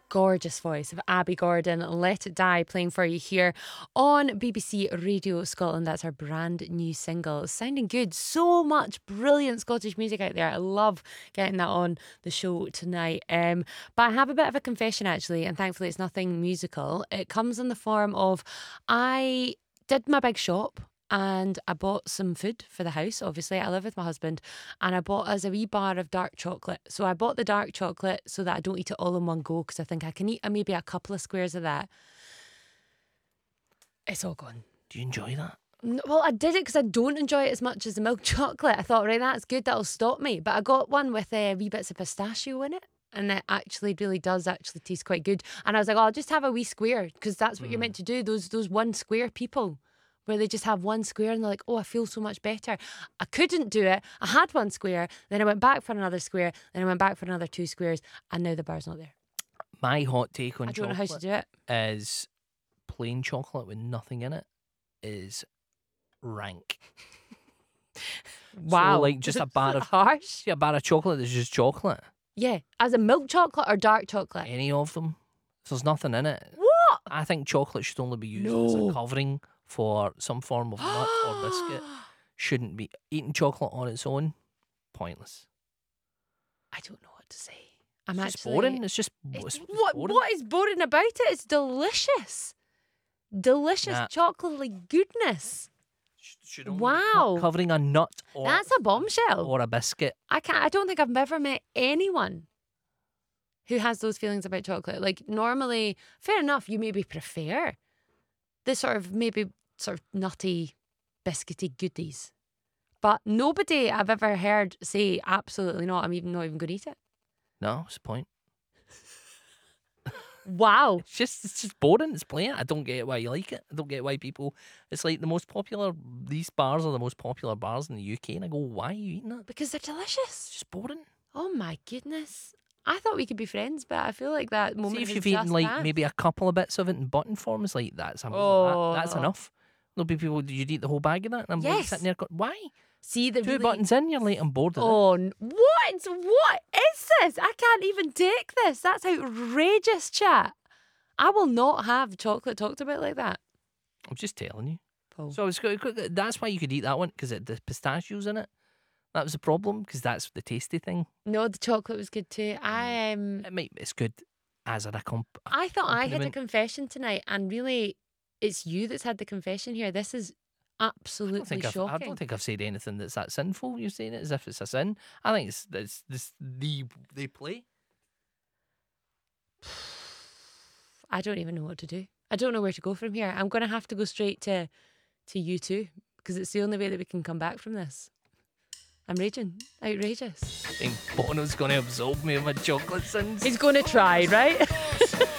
gorgeous voice of Abby Gordon, Let It Die, playing for you here on BBC Radio Scotland. That's our brand new single. Sounding good. So much brilliant Scottish music out there. I love getting that on the show tonight. But I have a bit of a confession actually, and thankfully it's nothing musical. It comes in the form of I did my big shop. And I bought some food for the house. Obviously, I live with my husband, and I bought us a wee bar of dark chocolate. So I bought the dark chocolate so that I don't eat it all in one go, because I think I can eat maybe a couple of squares of that. It's all gone. Do you enjoy that? Well, I did it because I don't enjoy it as much as the milk chocolate. I thought, right, that's good, that'll stop me. But I got one with wee bits of pistachio in it, and it actually really does actually taste quite good. And I was like, oh, I'll just have a wee square, because that's what you're meant to do. Those one square people, where they just have one square and they're like, oh, I feel so much better. I couldn't do it. I had one square, then I went back for another square, then I went back for another 2 squares, and now the bar's not there. My hot take on I don't know how to do it. is plain chocolate with nothing in it is rank. Wow. So like just a bar of harsh. see, a bar of chocolate that's just chocolate. Yeah. As a milk chocolate or dark chocolate? Any of them. So there's nothing in it. What? I think chocolate should only be used as a covering for some form of nut or biscuit. Shouldn't be eating chocolate on its own. Pointless. I don't know what to say. I'm It's actually just boring. It's just it's boring. What is boring about it? It's delicious. Delicious chocolatey goodness. Should only be Wow. covering a nut or That's a bombshell. or a biscuit. I don't think I've ever met anyone who has those feelings about chocolate. Like, normally, fair enough, you maybe prefer the sort of nutty, biscuity goodies. But nobody I've ever heard say, absolutely not, I'm not even going to eat it. No, what's the point? Wow. It's just boring. It's plain. I don't get why you like it. I don't get why people. It's like the most popular. These bars are the most popular bars in the UK, and I go, why are you eating that? Because they're delicious. It's just boring. Oh my goodness. I thought we could be friends, but I feel like that moment See if has you've just eaten like passed. maybe a couple of bits of it in button form, it's like that's that's enough. There'll be people. Did you eat the whole bag of that? And I'm like Yes. sitting there going, why? See the 2 really... buttons in, you're like, I'm bored of it. Oh, what? What is this? I can't even take this. That's outrageous, chat. I will not have chocolate talked about like that. I'm just telling you. Paul. So it's that's why you could eat that one, because the pistachios in it. That was the problem, because that's the tasty thing. No, the chocolate was good too. It's good as an I thought I had a accompaniment. confession tonight, and really, it's you that's had the confession here. This is absolutely I shocking. don't think I've said anything that's that sinful. You're saying it as if it's a sin. I think it's they play. I don't even know what to do. I don't know where to go from here. I'm going to have to go straight to U2, because it's the only way that we can come back from this. I'm raging. Outrageous. I think Bono's going to absolve me of my chocolate sins. He's going to try, right?